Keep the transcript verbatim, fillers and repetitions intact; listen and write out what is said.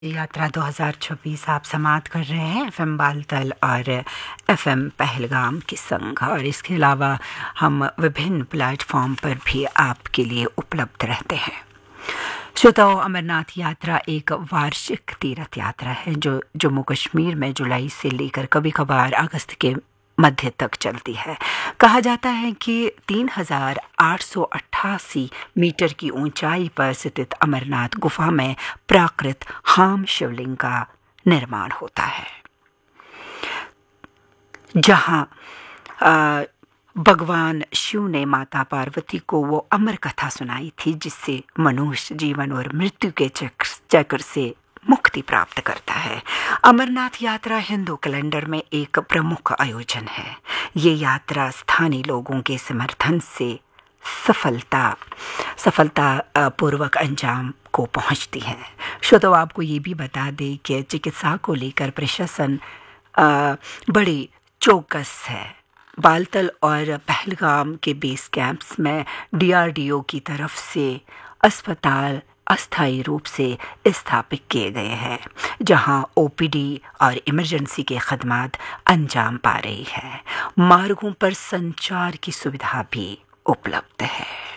यात्रा दो हज़ार छब्बीस आप समाप्त कर रहे हैं एफएम बालतल और एफएम पहलगाम के संग, और इसके अलावा हम विभिन्न प्लेटफॉर्म पर भी आपके लिए उपलब्ध रहते हैं। श्रोताओं, अमरनाथ यात्रा एक वार्षिक तीर्थ यात्रा है जो जम्मू कश्मीर में जुलाई से लेकर कभी कभार अगस्त के मध्य तक चलती है। कहा जाता है कि तीन हजार आठ सौ अट्ठासी मीटर की ऊंचाई पर स्थित अमरनाथ गुफा में प्राकृत हाम शिवलिंग का निर्माण होता है, जहां आ, भगवान शिव ने माता पार्वती को वो अमर कथा सुनाई थी जिससे मनुष्य जीवन और मृत्यु के चक्र चक्र से मुक्ति प्राप्त करता है। अमरनाथ यात्रा हिंदू कैलेंडर में एक प्रमुख आयोजन है। ये यात्रा स्थानीय लोगों के समर्थन से सफलता सफलता पूर्वक अंजाम को पहुंचती है। श्रोताओ, आपको ये भी बता दें कि चिकित्सा को लेकर प्रशासन बड़ी चौकस है। बालतल और पहलगाम के बेस कैंप्स में डीआरडीओ की तरफ से अस्पताल अस्थायी रूप से स्थापित किए गए हैं, जहां ओपीडी और इमरजेंसी के खदमात अंजाम पा रही है। मार्गों पर संचार की सुविधा भी उपलब्ध है।